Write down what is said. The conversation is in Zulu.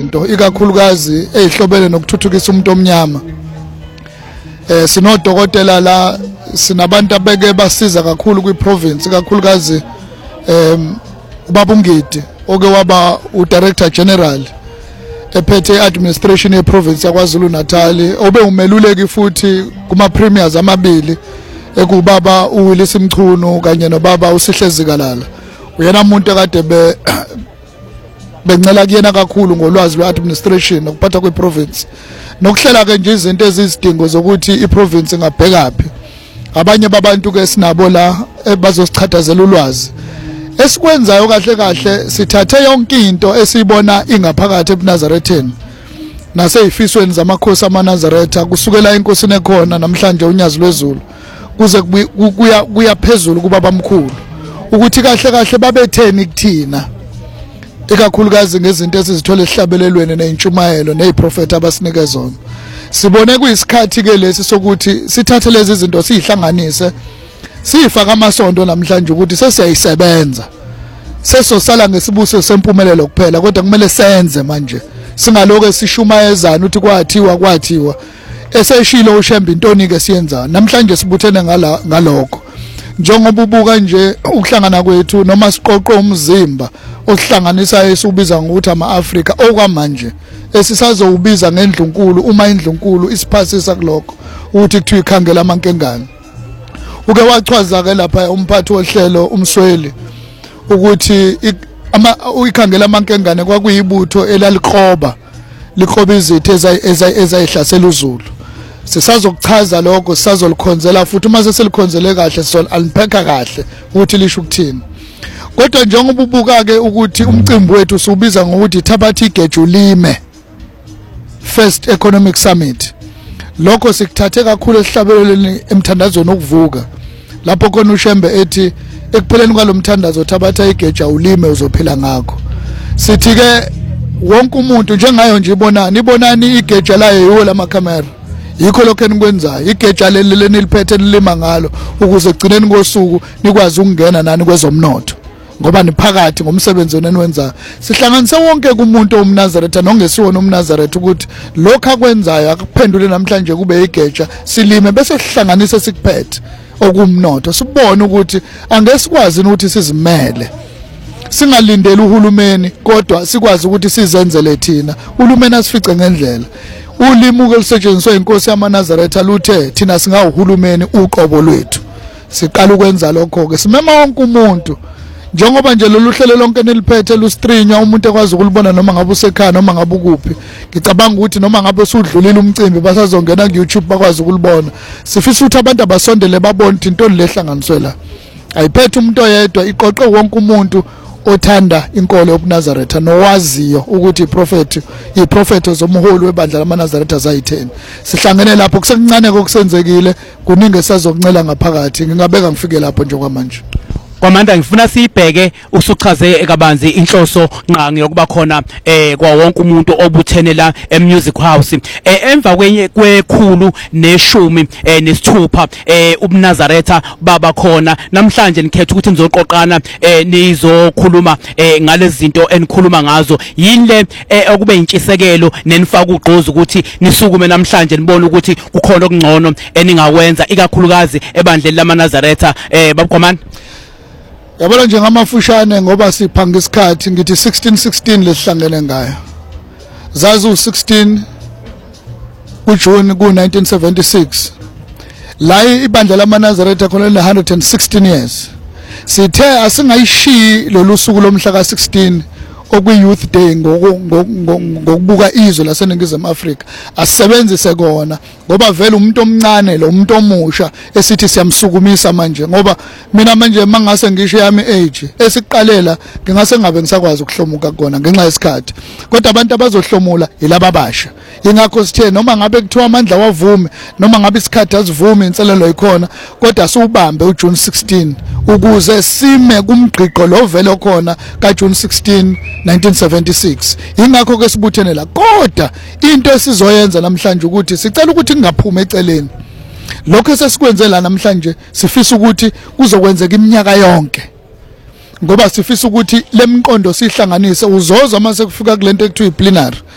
izinto ikakhulukazi ezihlobene nokuthuthukisa umuntu omnyama. Sinodokotela la sinabantu abeke basiza kakhulu kwiprovince ikakhulukazi ubaba uMgidi oke waba uDirector General ephethe administration yeprovince yaKwaZulu Natal obe umeluleki futhi kuma premiers amabili ekubaba uWillis Mchunu kanye nobaba uSihlezi Kalala. Uyena umuntu akade bencela kuyena kakhulu ngolwazi lweadministration nokuphatha kweprovince nokuhlela ke nje izinto ezizidingo zokuthi iprovince ingabhekapi. Abanye babantu ke sinabo la bazosichathazela ulwazi esikwenzayo kahle kahle. Sithathe yonke into esiyibona ingaphakathi eBunazaretheni naseyifisweni zamakhosi amaNazaretha kusukela inkosini ekhona namhlanje unyazi lwezulu kuze kuya phezulu kubaba mkhulu ukuthi kahle kahle babetheni kuthina ikakhulukazi ngezinto esizithola esihlabelelweni neintshumayelo neziprofeta abasinike zona. Sibone kuyisikhathi ke lesi sokuthi sithathe lezi zinto sihlanganise sifaka amasonto namhlanje ukuthi sesiyayisebenza sesosala ngesibuso sempumelelo kuphela kodwa kumele senze manje singaloke sishumayezana ukuthi kwathiwa eseshilo uShembe intoni ke siyenza namhlanje sibuthene ngalokho njengoba ubuka nje ukuhlangana kwethu noma siqoqo umzimba osihlanganisa esubiza ngokuthi ama-Afrika okwamanje esisazowubiza ngendlunkulu uma indlunkulu isiphasisa kulokho ukuthi kuthiwa ikhangela amankengane. Uke wachwaza ke lapha umphathi wohlelo umsweli ukuthi uyikhangela amankengane kwakuyibutho elaliqoba izitho ezayihlasela uZulu. Sisazokuchaza lokho sisazolikhonzela futhi uma seselikhonzele kahle sizolipheka kahle ukuthi lisho ukuthini. Kodwa njengoba ubuka ke ukuthi umcimbi wethu usubiza ngokuthi Thabatha igeja ulime First Economic Summit. Lokho sikuthathe kakhulu esihlabeleleni emthandazweni okuvuka lapho khona uShembe ethi ekupheleni kwalomthandazo Thabatha igeja ulime uzophila ngakho. Sithi ke wonke umuntu njengayo nje ibonani igeja layo yiwo lamakhamera yikho lokho enikwenzayo igeja leli niliphethe nilima ngalo ukuze egcineni kosuku nikwazi ukungena nani kwezomnotho ngoba niphakathi ngomsebenzi onenwenza. Sihlanganise wonke kumuntu omNazaretha nongesiwona umNazaretha ukuthi lokho akwenzayo akuphendule namhlanje kube igeja silime bese sihlanganise sikuphethe okumnotho sibone ukuthi angesikwazi ukuthi sizimele singalindeli uhulumeni kodwa sikwazi ukuthi sizenzele thina. Uhulumeni asifice ngendlela ulimi olusetshenziswa inkosi yamaNazaretha luthe thina singahulumeni uqobo lwethu. Siqala ukwenza lokho ke simema wonke umuntu njengoba nje lolu hlelo lonke niliphethe lustrinywa umuntu ekwazi ukulibona noma ngabe usekhaya noma ngabe ukuphi. Ngicabanga ukuthi noma ngabe usudlulile umcimbi basazongena ku-YouTube bakwazi ukulibona. Sifisa ukuthi abantu abasondele babone ukuthi into lehlanganiswe la ayiphethe umuntu oyedwa iqoqe wonke umuntu othanda inkolo yobuNazaretha nowaziyo ukuthi iprofeto zomholi webandla lamaNazaretha zayitheni. Sihlangene lapho kusekuncane kokusenzekile kuningi esazokuncela ngaphakathi ngingabeka ngifike lapho njengamanje. Kwamanda ngifuna sibheke usuchaze kabanzi inhloso nqangi yokuba khona kwa wonke umuntu obuthene la eMusic House emva kwekhulu neshumi nesithupha ubuNazaretha baba khona namhlanje nikhetha ukuthi nizoqoqana nizokhuluma ngalezi zinto enikhuluma ngazo yini le okube intshisekelo nenifaka ugqozi ukuthi nisukume namhlanje nibone ukuthi kukhona okungcono eningawenza ikakhulukazi ebandleni lamaNazaretha babukhomani. Yabona nje ngamafushane ngoba siphanga isikhathi ngithi 1616 lesihlangene ngayo. Zazi u16 kuJune ku1976. La ibandla lamaNazaretha khona le 116 years. Sithe asingayishiyi lolu suku lomhla ka16 okuyi-Youth Day ngokubuka izwe laseNingizimu Afrika asisebenzise kona ngoba vele umuntu omncane lo umuntu omusha esithi siyamsukumisa manje ngoba mina manje mangase ngisho yami age esiqalela ngingase ngabe ngisakwazi ukuhlomuka kona ngenxa yesikhathi kodwa abantu abazohlomula yilaba abasha. Ingakho sithe noma ngabe kuthiwa amandla wavume noma ngabe isikhathi asivume inselelo ikhona kodwa asiubambe uJune 16 ukuze sime kumgqiqo lo vele khona kaJune 16 1976. Ingakho ke sibuthene la kodwa into esizoyenza namhlanje ukuthi sicela ukuthi kungaphuma eceleni lokho esesikwenze la namhlanje sifisa ukuthi kuzokwenzeka iminyaka yonke ngoba sifisa ukuthi lemqondo sihlanganise uzoza mase kufika kulento ekuthiwa iplenary